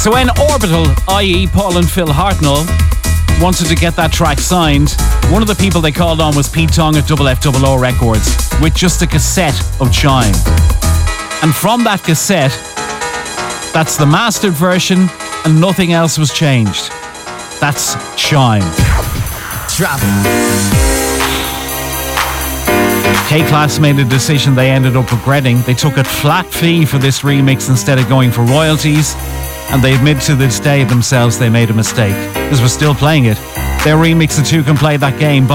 So when Orbital, i.e. Paul and Phil Hartnell, wanted to get that track signed, one of the people they called on was Pete Tong at Double FOO Records with just a cassette of Chime. And from that cassette, that's the mastered version and nothing else was changed. That's Chime. Drop. K-Class made a decision they ended up regretting. They took a flat fee for this remix instead of going for royalties, and they admit to this day themselves they made a mistake, because we're still playing it. Their remix of Two Can Play That Game